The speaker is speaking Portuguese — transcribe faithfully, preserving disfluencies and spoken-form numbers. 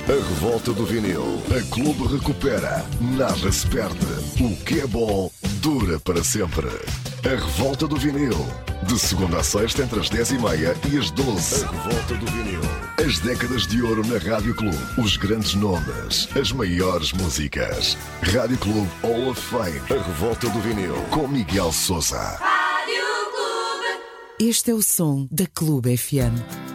A revolta do vinil. A Clube recupera. Nada se perde. O que é bom dura para sempre. A revolta do vinil. De segunda a sexta entre as dez e meia e as doze. A revolta do vinil. As décadas de ouro na Rádio Clube. Os grandes nomes. As maiores músicas. Rádio Clube Hall of Fame. A revolta do vinil. Com Miguel Sousa. Este é o som da Clube F M.